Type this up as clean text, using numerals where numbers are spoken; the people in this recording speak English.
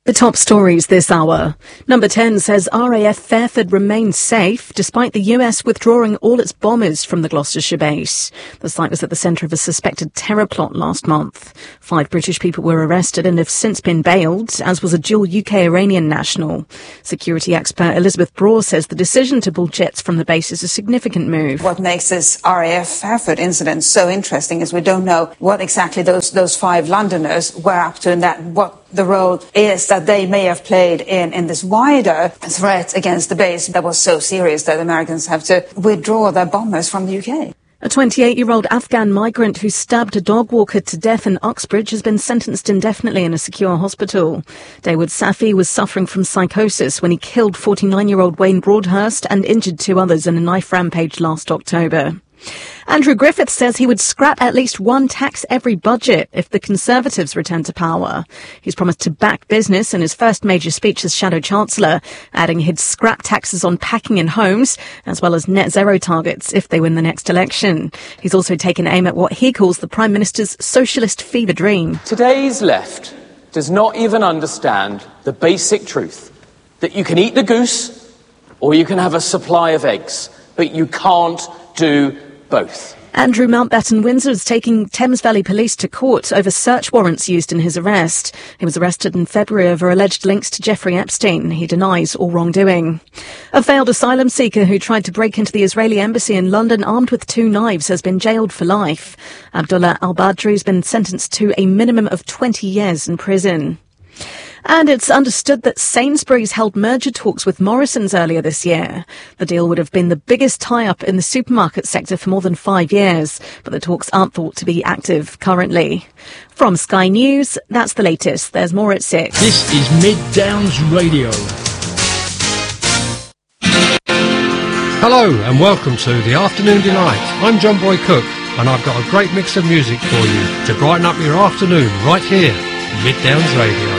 The top stories this hour. Number 10 says RAF Fairford remains safe despite the US withdrawing all its bombers from the Gloucestershire base. The site was at the centre of a suspected terror plot last month. 5 British people were arrested and have since been bailed, as was a dual UK-Iranian national. Security expert Elizabeth Braw says the decision to pull jets from the base is a significant move. What makes this RAF Fairford incident so interesting is we don't know what exactly those 5 Londoners were up to, and that what the role is that they may have played in this wider threat against the base that was so serious that Americans have to withdraw their bombers from the UK. A 28-year-old Afghan migrant who stabbed a dog walker to death in Uxbridge has been sentenced indefinitely in a secure hospital. Dawood Safi was suffering from psychosis when he killed 49-year-old Wayne Broadhurst and injured 2 others in a knife rampage last October. Andrew Griffiths says he would scrap at least one tax every budget if the Conservatives return to power. He's promised to back business in his first major speech as Shadow Chancellor, adding he'd scrap taxes on packing and homes, as well as net zero targets if they win the next election. He's also taken aim at what he calls the Prime Minister's socialist fever dream. Today's left does not even understand the basic truth that you can eat the goose or you can have a supply of eggs, but you can't do both. Andrew Mountbatten Windsor is taking Thames Valley Police to court over search warrants used in his arrest. He was arrested in February over alleged links to Jeffrey Epstein. He denies all wrongdoing. A failed asylum seeker who tried to break into the Israeli embassy in London armed with 2 knives has been jailed for life. Abdullah al-Badri has been sentenced to a minimum of 20 years in prison. And it's understood that Sainsbury's held merger talks with Morrisons earlier this year. The deal would have been the biggest tie-up in the supermarket sector for more than 5 years, but the talks aren't thought to be active currently. From Sky News, that's the latest. There's more at 6. This is Mid Downs Radio. Hello and welcome to The Afternoon Delight. I'm John Boy Cook and I've got a great mix of music for you to brighten up your afternoon right here, Mid Downs Radio.